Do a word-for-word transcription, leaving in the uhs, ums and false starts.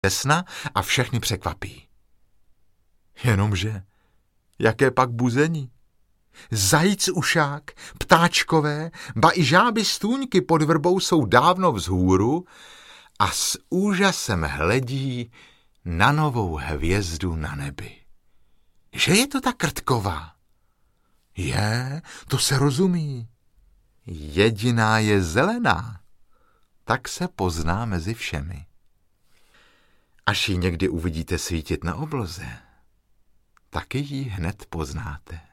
sna a všechny překvapí. Jenomže, jaké pak buzení? Zajíc ušák, ptáčkové, ba i žáby stůňky pod vrbou jsou dávno vzhůru a s úžasem hledí na novou hvězdu na nebi. Že je to ta krtková? Je, to se rozumí. Jediná je zelená, tak se pozná mezi všemi. Až ji někdy uvidíte svítit na obloze, taky ji hned poznáte.